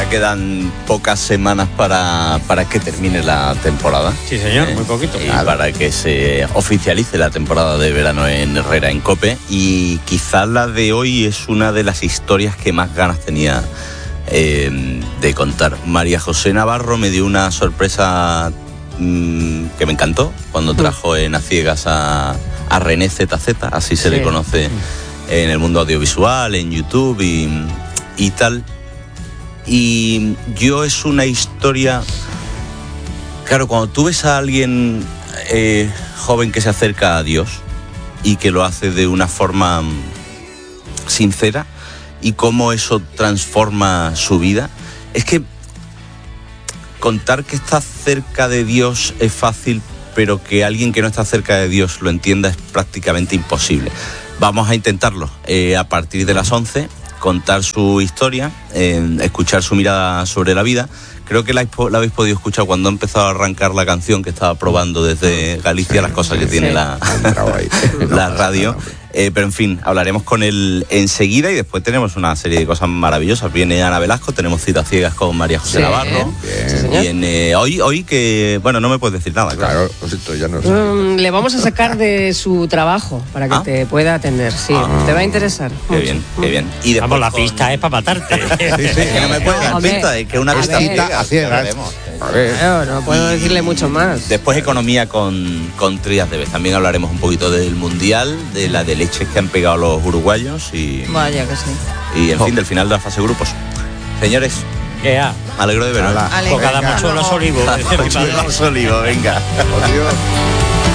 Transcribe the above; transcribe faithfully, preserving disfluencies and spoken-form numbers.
ya quedan pocas semanas para, para que termine la temporada. Sí, señor, ¿eh? muy poquito. Y Claro. para que se oficialice la temporada de verano en Herrera en COPE. Y quizás la de hoy es una de las historias que más ganas tenía eh, de contar. María José Navarro me dio una sorpresa mmm, que me encantó cuando trajo en A Ciegas a, a René Z Z, así se Sí. le conoce en el mundo audiovisual, en YouTube y, y tal. Y yo es una historia... Claro, cuando tú ves a alguien eh, joven que se acerca a Dios y que lo hace de una forma sincera y cómo eso transforma su vida, es que contar que está cerca de Dios es fácil, pero que alguien que no está cerca de Dios lo entienda es prácticamente imposible. Vamos a intentarlo eh, a partir de las once, contar su historia, eh, escuchar su mirada sobre la vida. Creo que la, la habéis podido escuchar cuando ha empezado a arrancar la canción que estaba probando desde Galicia, sí, las cosas que sí. tiene la, la radio. Eh, pero en fin, hablaremos con él enseguida y después tenemos una serie de cosas maravillosas. Viene Ana Velasco, tenemos Cita Ciegas con María José sí, Navarro. Bien. Viene hoy, hoy que, bueno, no me puedes decir nada, claro. Claro, esto ya no sé. Um, le vamos a sacar de su trabajo para que ¿Ah? te pueda atender. Sí, ah. te va a interesar. Qué mucho. bien, qué bien. Y después Vamos, la con... pista es para matarte. sí, sí, que no me puedes dar pista, es que una pista a ciegas. A ver. Claro, no puedo y decirle mucho más. Después economía con, con Trías de Vez. También hablaremos un poquito del Mundial, de la de leches que han pegado los uruguayos y... Vaya que sí. Y en oh. fin, del final de la fase de grupos. Señores, yeah. me alegro de veros. Cada mochuelo es olivo. Cada mochuelo es olivo, venga. Adiós.